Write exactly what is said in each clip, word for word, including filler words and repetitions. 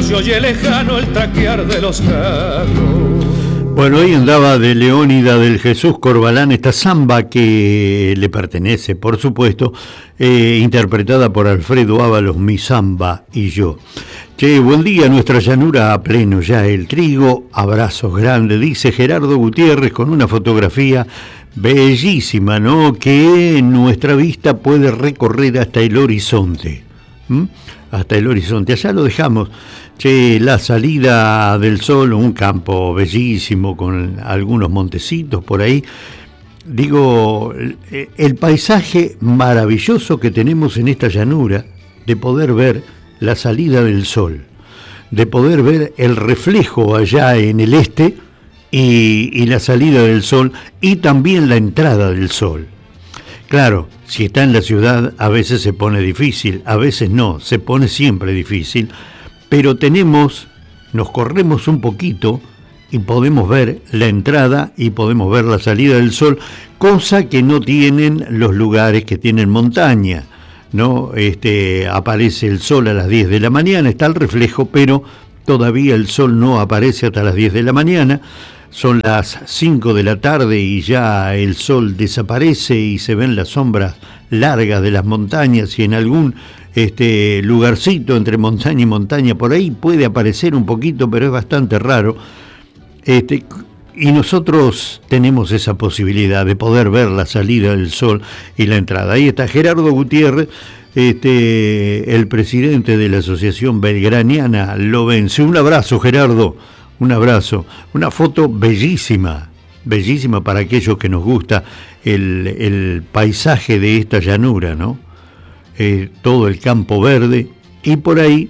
se oye lejano el traquear de los carros. Bueno, hoy andaba de Leónida del Jesús Corbalán esta samba que le pertenece, por supuesto, eh, interpretada por Alfredo Ábalos, Mi Samba y Yo. Che, buen día, nuestra llanura a pleno ya el trigo, abrazos grandes, dice Gerardo Gutiérrez con una fotografía bellísima, ¿no? Que nuestra vista puede recorrer hasta el horizonte. ¿Mm? Hasta el horizonte, allá lo dejamos. Che, la salida del sol, un campo bellísimo con algunos montecitos por ahí. Digo, el, el paisaje maravilloso que tenemos en esta llanura, de poder ver la salida del sol, de poder ver el reflejo allá en el este y, y la salida del sol y también la entrada del sol. Claro, si está en la ciudad a veces se pone difícil, a veces no, se pone siempre difícil, pero tenemos, nos corremos un poquito y podemos ver la entrada y podemos ver la salida del sol, cosa que no tienen los lugares que tienen montaña, ¿no? Este, aparece el sol a las diez de la mañana, está el reflejo, pero todavía el sol no aparece hasta las diez de la mañana. Son las cinco de la tarde y ya el sol desaparece y se ven las sombras largas de las montañas y en algún este, lugarcito entre montaña y montaña por ahí puede aparecer un poquito, pero es bastante raro. Este, y nosotros tenemos esa posibilidad de poder ver la salida del sol y la entrada. Ahí está Gerardo Gutiérrez, este, el presidente de la Asociación Belgraniana Lovense. Un abrazo, Gerardo. Un abrazo, una foto bellísima, bellísima para aquellos que nos gusta el, el paisaje de esta llanura, ¿no? Eh, todo el campo verde y por ahí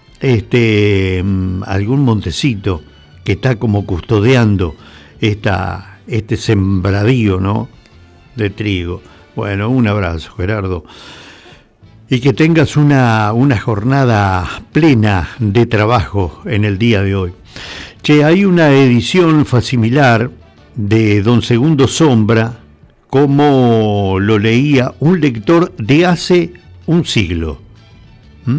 este, algún montecito que está como custodiando esta, este sembradío, ¿no? De trigo. Bueno, un abrazo, Gerardo. Y que tengas una, una jornada plena de trabajo en el día de hoy. Che, hay una edición facsimilar de Don Segundo Sombra, como lo leía un lector de hace un siglo. ¿Mm?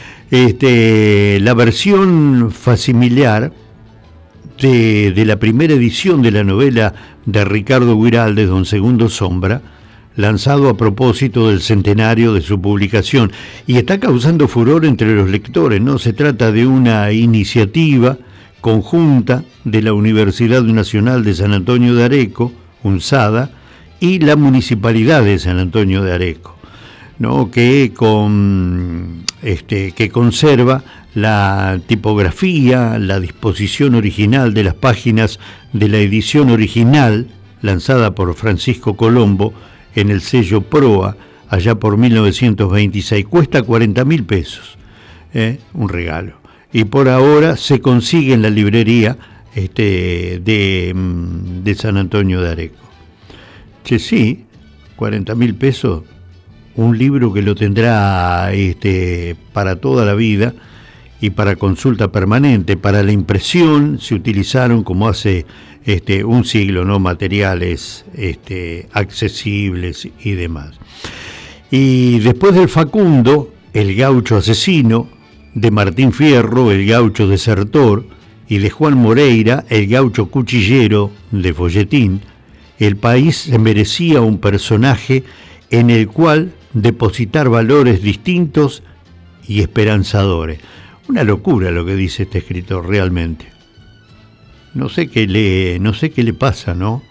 Este, la versión facsimilar de, de la primera edición de la novela de Ricardo Guiraldes, Don Segundo Sombra, lanzado a propósito del centenario de su publicación, y está causando furor entre los lectores, ¿no? Se trata de una iniciativa conjunta de la Universidad Nacional de San Antonio de Areco, UNSADA, y la Municipalidad de San Antonio de Areco, ¿no? que, con, este, que conserva la tipografía, la disposición original de las páginas de la edición original, lanzada por Francisco Colombo en el sello Proa, allá por mil novecientos veintiséis. Cuesta cuarenta mil pesos, ¿eh? Un regalo. Y por ahora se consigue en la librería este, de, de San Antonio de Areco. Che, sí, cuarenta mil pesos, un libro que lo tendrá este, para toda la vida y para consulta permanente. Para la impresión se utilizaron, como hace este, un siglo, ¿no? Materiales este, accesibles y demás. Y después del Facundo, El Gaucho Asesino, de Martín Fierro, El Gaucho Desertor, y de Juan Moreira, El Gaucho Cuchillero, de Folletín, el país se merecía un personaje en el cual depositar valores distintos y esperanzadores. Una locura lo que dice este escritor, realmente. No sé qué le, no sé qué le pasa, ¿no?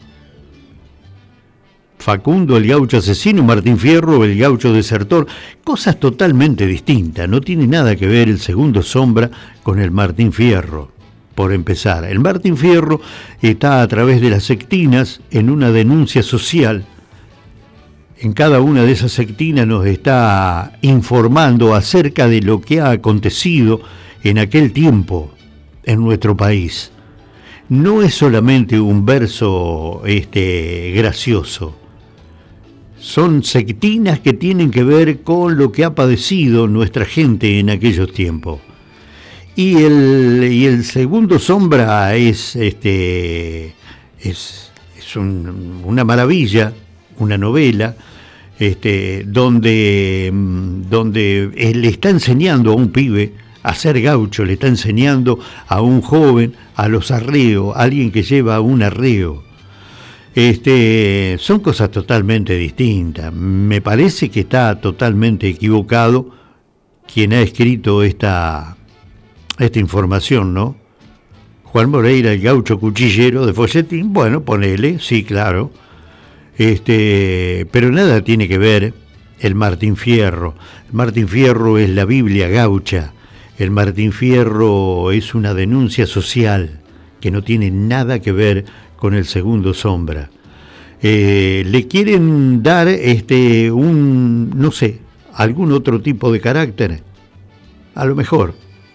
Facundo, El Gaucho Asesino, Martín Fierro, El Gaucho Desertor, cosas totalmente distintas, no tiene nada que ver el Segundo Sombra con el Martín Fierro. Por empezar, el Martín Fierro está a través de las sectinas en una denuncia social. En cada una de esas sectinas nos está informando acerca de lo que ha acontecido en aquel tiempo en nuestro país. No es solamente un verso este, gracioso. Son sectinas que tienen que ver con lo que ha padecido nuestra gente en aquellos tiempos. Y el, y el Segundo Sombra es, este, es, es un, una maravilla, una novela, este, donde, donde le está enseñando a un pibe a ser gaucho, le está enseñando a un joven, a los arreos, a alguien que lleva un arreo. Este, son cosas totalmente distintas. Me parece que está totalmente equivocado quien ha escrito esta, esta información, ¿no? Juan Moreira, el gaucho cuchillero de Folletín, bueno, ponele, sí, claro. Este, pero nada tiene que ver el Martín Fierro. El Martín Fierro es la Biblia gaucha. El Martín Fierro es una denuncia social que no tiene nada que ver con el Segundo Sombra. Eh, le quieren dar este un, no sé, algún otro tipo de carácter, a lo mejor.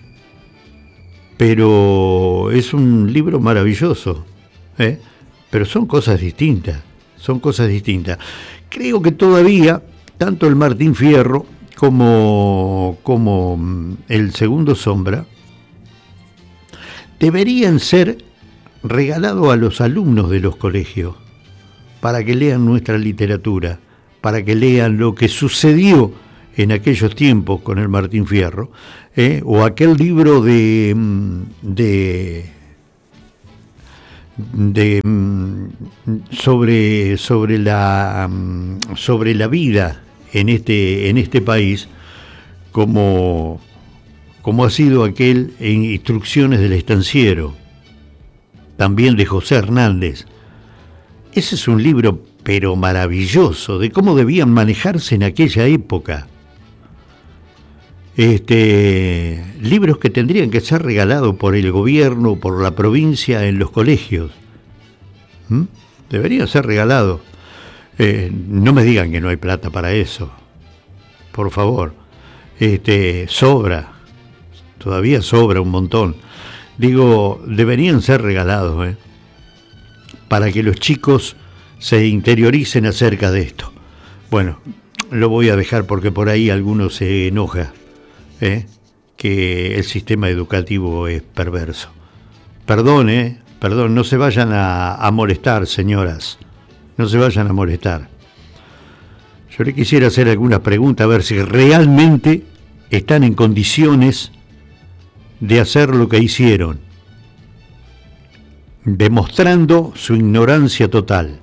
Pero es un libro maravilloso, ¿eh? Pero son cosas distintas, son cosas distintas. Creo que todavía, tanto el Martín Fierro como, como el Segundo Sombra, deberían ser regalados a los alumnos de los colegios, para que lean nuestra literatura, para que lean lo que sucedió en aquellos tiempos con el Martín Fierro, ¿eh? O aquel libro de, de, de sobre, sobre, la, sobre la vida en este, en este país, como, como ha sido aquel en Instrucciones del Estanciero, también de José Hernández. Ese es un libro pero maravilloso de cómo debían manejarse en aquella época. Este, libros que tendrían que ser regalados por el gobierno, por la provincia en los colegios. ¿Mm? Deberían ser regalados. Eh, no me digan que no hay plata para eso. Por favor. Este, sobra. Todavía sobra un montón. Digo, deberían ser regalados, ¿eh? Para que los chicos se interioricen acerca de esto. Bueno, lo voy a dejar porque por ahí alguno se enoja, ¿eh? Que el sistema educativo es perverso. Perdón, ¿eh? Perdón, no se vayan a, a molestar, señoras. No se vayan a molestar. Yo le quisiera hacer alguna pregunta a ver si realmente están en condiciones de hacer lo que hicieron, demostrando su ignorancia total.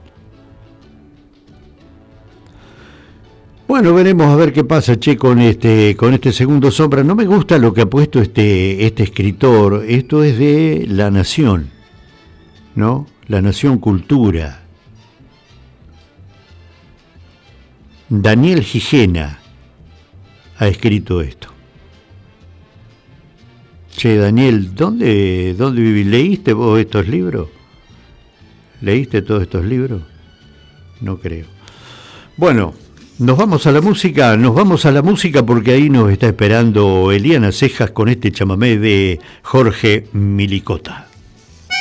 Bueno, veremos a ver qué pasa, che, con este, con este Segundo Sombra. No me gusta lo que ha puesto este, este escritor. Esto es de La Nación, ¿no? La Nación Cultura. Daniel Gijena ha escrito esto. Che, Daniel, ¿dónde, dónde vivís? ¿Leíste vos estos libros? ¿Leíste todos estos libros? No creo. Bueno, nos vamos a la música, nos vamos a la música porque ahí nos está esperando Eliana Cejas con este chamamé de Jorge Milicota.